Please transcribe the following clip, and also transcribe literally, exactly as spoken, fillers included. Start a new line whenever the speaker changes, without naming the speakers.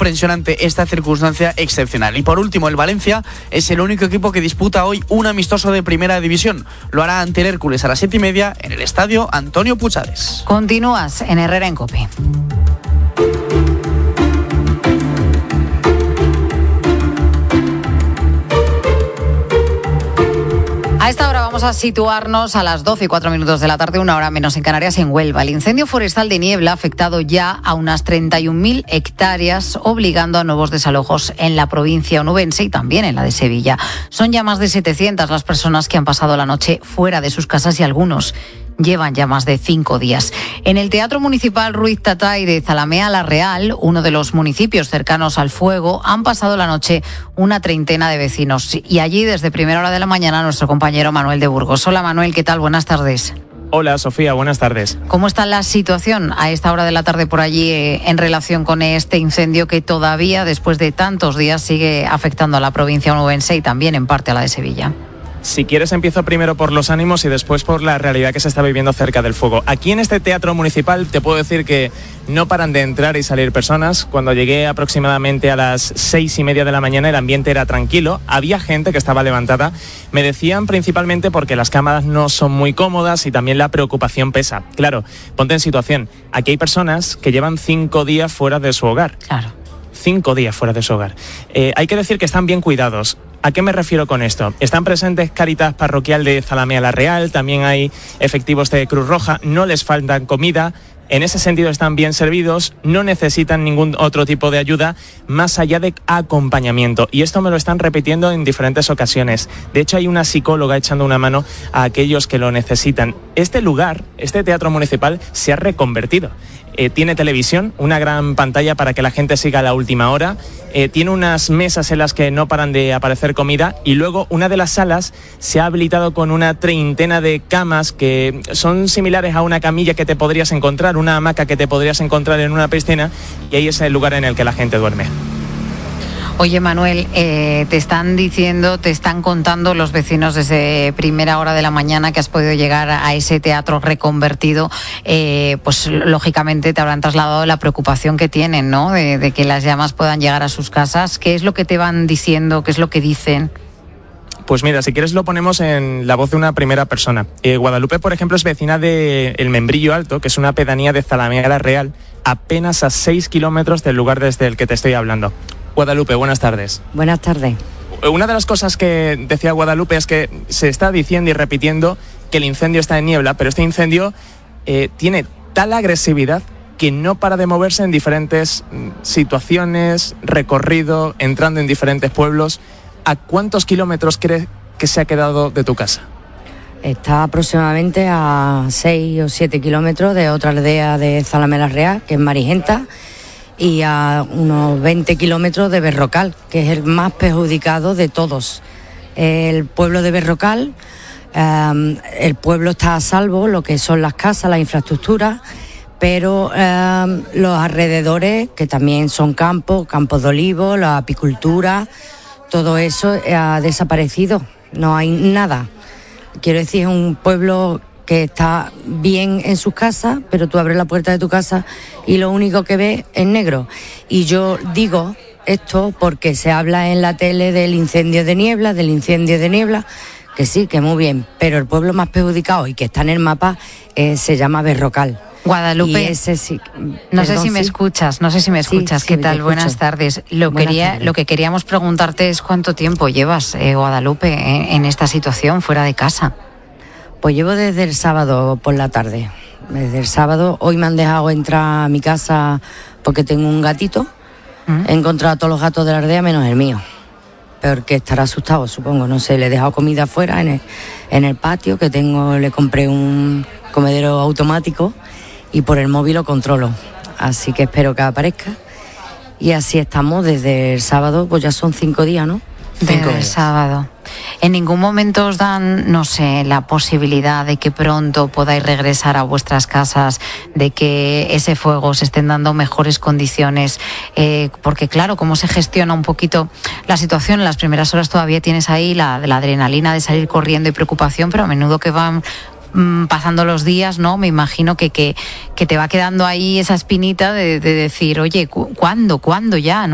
comprensión ante esta circunstancia excepcional. Y por último, el Valencia es el único equipo que disputa hoy un amistoso de primera división. Lo hará ante el Hércules a las siete y media en el estadio Antonio Puchades.
Continúas en Herrera en COPE. A esta hora vamos a situarnos a las doce y cuatro minutos de la tarde, una hora menos en Canarias, en Huelva. El incendio forestal de Niebla ha afectado ya a unas treinta y un mil hectáreas, obligando a nuevos desalojos en la provincia onubense y también en la de Sevilla. Son ya más de setecientas las personas que han pasado la noche fuera de sus casas y algunos llevan ya más de cinco días. En el Teatro Municipal Ruiz Tatay de Zalamea la Real, uno de los municipios cercanos al fuego, han pasado la noche una treintena de vecinos. Y allí, desde primera hora de la mañana, nuestro compañero Manuel de Burgos. Hola Manuel, ¿qué tal? Buenas tardes.
Hola Sofía, buenas tardes.
¿Cómo está la situación a esta hora de la tarde por allí eh, en relación con este incendio que todavía, después de tantos días, sigue afectando a la provincia onubense y también en parte a la de Sevilla?
Si quieres, empiezo primero por los ánimos y después por la realidad que se está viviendo cerca del fuego. Aquí en este teatro municipal te puedo decir que no paran de entrar y salir personas. Cuando llegué aproximadamente a las seis y media de la mañana, el ambiente era tranquilo. Había gente que estaba levantada. Me decían principalmente porque las cámaras no son muy cómodas y también la preocupación pesa. Claro, ponte en situación. Aquí hay personas que llevan cinco días fuera de su hogar.
Claro.
Cinco días fuera de su hogar. Eh, hay que decir que están bien cuidados. ¿A qué me refiero con esto? Están presentes Cáritas Parroquial de Zalamea la Real, también hay efectivos de Cruz Roja, no les faltan comida, en ese sentido están bien servidos, no necesitan ningún otro tipo de ayuda más allá de acompañamiento. Y esto me lo están repitiendo en diferentes ocasiones. De hecho, hay una psicóloga echando una mano a aquellos que lo necesitan. Este lugar, este teatro municipal, se ha reconvertido. Eh, tiene televisión, una gran pantalla para que la gente siga a la última hora, eh, tiene unas mesas en las que no paran de aparecer comida y luego una de las salas se ha habilitado con una treintena de camas que son similares a una camilla que te podrías encontrar, una hamaca que te podrías encontrar en una piscina, y ahí es el lugar en el que la gente duerme.
Oye Manuel, eh, te están diciendo, te están contando los vecinos desde primera hora de la mañana que has podido llegar a ese teatro reconvertido, eh, pues lógicamente te habrán trasladado la preocupación que tienen, ¿no? De, de que las llamas puedan llegar a sus casas. ¿Qué es lo que te van diciendo? ¿Qué es lo que dicen?
Pues mira, si quieres lo ponemos en la voz de una primera persona. Eh, Guadalupe, por ejemplo, es vecina de El Membrillo Alto, que es una pedanía de Zalamea la Real, apenas a seis kilómetros del lugar desde el que te estoy hablando. Guadalupe, buenas tardes.
Buenas tardes.
Una de las cosas que decía Guadalupe es que se está diciendo y repitiendo que el incendio está en Niebla, pero este incendio eh, tiene tal agresividad que no para de moverse en diferentes situaciones, recorrido, entrando en diferentes pueblos. ¿A cuántos kilómetros crees que se ha quedado de tu casa?
Está aproximadamente a seis o siete kilómetros de otra aldea de Zalamea la Real, que es Marigenta, y a unos veinte kilómetros de Berrocal, que es el más perjudicado de todos. El pueblo de Berrocal, eh, el pueblo está a salvo, lo que son las casas, la infraestructura, pero eh, los alrededores, que también son campos, campos de olivo, la apicultura, todo eso ha desaparecido, no hay nada. Quiero decir, es un pueblo que está bien en sus casas, pero tú abres la puerta de tu casa y lo único que ves es negro. Y yo digo esto porque se habla en la tele del incendio de Niebla, del incendio de Niebla, que sí, que muy bien, pero el pueblo más perjudicado y que está en el mapa eh, se llama Berrocal.
Guadalupe,
y ese sí,
no
perdón,
sé si me
sí.
escuchas, no sé si me escuchas,
sí,
¿qué
sí,
tal? Buenas tardes. Lo,
Buenas
quería,
tardes.
lo que queríamos preguntarte es cuánto tiempo llevas, eh, Guadalupe, en, en esta situación fuera de casa.
Pues llevo desde el sábado por la tarde, desde el sábado. Hoy me han dejado entrar a mi casa porque tengo un gatito. ¿Mm? He encontrado a todos los gatos de la aldea menos el mío, porque estará asustado, supongo, no sé, le he dejado comida afuera en el, en el patio, que tengo, le compré un comedero automático y por el móvil lo controlo, así que espero que aparezca. Y así estamos desde el sábado, pues ya son cinco días, ¿no?
Desde el sábado. ¿En ningún momento os dan, no sé, la posibilidad de que pronto podáis regresar a vuestras casas, de que ese fuego os estén dando mejores condiciones? Eh, porque claro, cómo se gestiona un poquito la situación, en las primeras horas todavía tienes ahí la, la adrenalina de salir corriendo y preocupación, pero a menudo que van mmm, pasando los días, ¿no? Me imagino que, que, que te va quedando ahí esa espinita de, de decir, oye, ¿cu- ¿cuándo? ¿Cuándo ya? ¿no?